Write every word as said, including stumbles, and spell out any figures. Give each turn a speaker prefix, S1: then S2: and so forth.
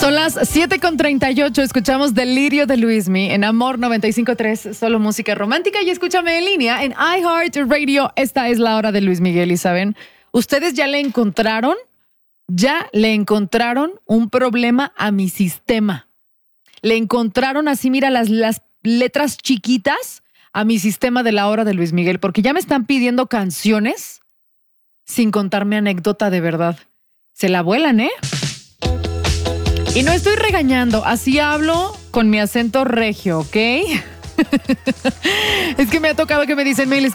S1: Son las siete con treinta y ocho. Escuchamos Delirio de Luismi en Amor noventa y cinco punto tres, solo música romántica. Y escúchame en línea en iHeartRadio. Esta es la hora de Luis Miguel. Y saben, ustedes ya le encontraron, ya le encontraron un problema a mi sistema. Le encontraron así, mira, las, las letras chiquitas a mi sistema de la hora de Luis Miguel. Porque ya me están pidiendo canciones sin contarme anécdota de verdad. Se la vuelan, ¿eh? Y no estoy regañando, así hablo con mi acento regio, ¿ok? Es que me ha tocado que me dicen, Melis,